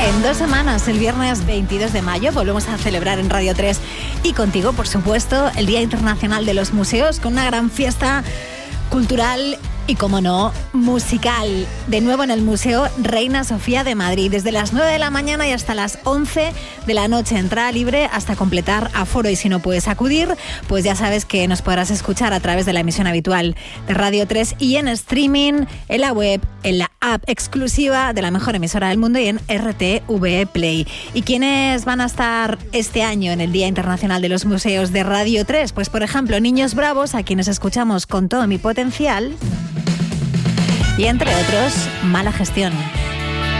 En 2 semanas, el viernes 22 de mayo, volvemos a celebrar en Radio 3 y contigo, por supuesto, el Día Internacional de los Museos, con una gran fiesta cultural y, como no, musical. De nuevo en el Museo Reina Sofía de Madrid, desde las 9 de la mañana y hasta las 11 de la noche. Entrada libre hasta completar aforo, y si no puedes acudir, pues ya sabes que nos podrás escuchar a través de la emisión habitual de Radio 3 y en streaming, en la web, en la app exclusiva de la mejor emisora del mundo y en RTV Play. ¿Y quiénes van a estar este año en el Día Internacional de los Museos de Radio 3? Pues, por ejemplo, Niños Bravos, a quienes escuchamos con todo mi potencial, y entre otros, Mala Gestión.